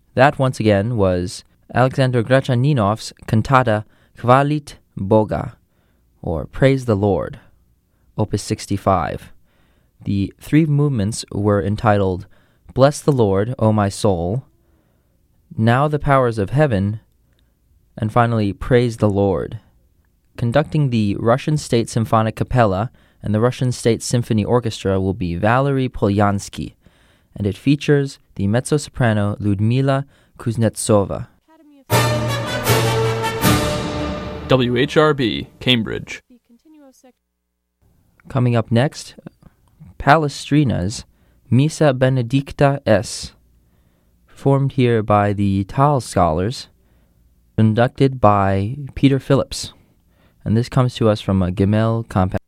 That, once again, was Alexander Grachaninof's cantata Chvalit Boga, or Praise the Lord, Opus 65. The three movements were entitled Bless the Lord, O my soul, Now the Powers of Heaven, and finally Praise the Lord. Conducting the Russian State Symphonic Capella and the Russian State Symphony Orchestra will be Valery Polyansky, and it features the mezzo-soprano Ludmila Kuznetsova. WHRB, Cambridge. Coming up next, Palestrina's Missa Benedicta S., performed here by the Tal Scholars, conducted by Peter Phillips. And this comes to us from a Gimel Compound.